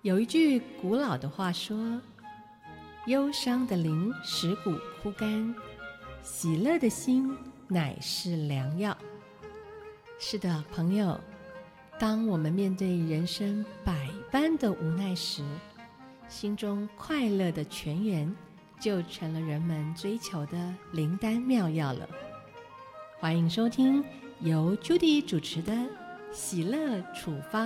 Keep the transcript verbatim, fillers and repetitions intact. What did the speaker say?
有一句古老的话说，忧伤的灵使骨枯干，喜乐的心乃是良药。是的，朋友，当我们面对人生百般的无奈时，心中快乐的泉源就成了人们追求的灵丹妙药了。欢迎收听由朱迪主持的喜乐处方。